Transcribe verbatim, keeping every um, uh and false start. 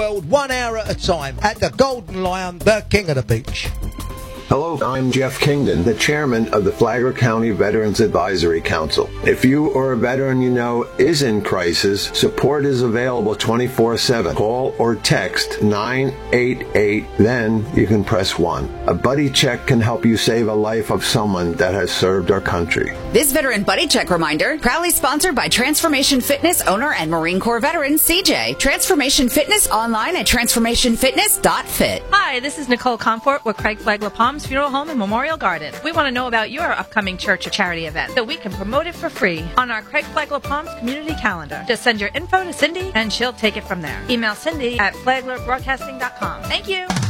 World one hour at a time at the Golden Lion, the king of the beach. Hello, I'm Jeff Kingdon, the chairman of the Flagler County Veterans Advisory Council. If you or a veteran you know is in crisis, support is available twenty-four seven. Call or text nine eight eight, then you can press one. A buddy check can help you save a life of someone that has served our country. This Veteran Buddy Check reminder, proudly sponsored by Transformation Fitness owner and Marine Corps veteran C J. Transformation Fitness online at transformation fitness dot fit. Hi, this is Nicole Comfort with Craig Flagler Palms Funeral Home and Memorial Garden. We want to know about your upcoming church or charity event so we can promote it for free on our Craig Flagler Palms community calendar. Just send your info to Cindy and she'll take it from there. Email Cindy at flagler broadcasting dot com. Thank you.